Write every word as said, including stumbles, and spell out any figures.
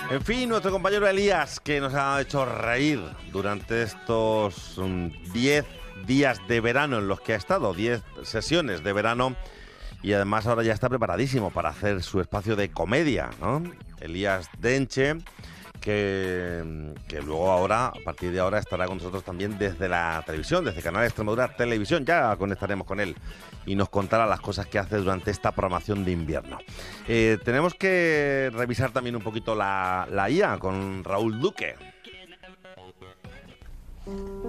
En fin, nuestro compañero Elías, que nos ha hecho reír durante estos diez días de verano en los que ha estado, diez sesiones de verano, y además ahora ya está preparadísimo para hacer su espacio de comedia, ¿no? Elías Denche, que, que luego ahora, a partir de ahora, estará con nosotros también desde la televisión, desde Canal Extremadura Televisión. Ya conectaremos con él y nos contará las cosas que hace durante esta programación de invierno. Eh, tenemos que revisar también un poquito la, la I A con Raúl Duque.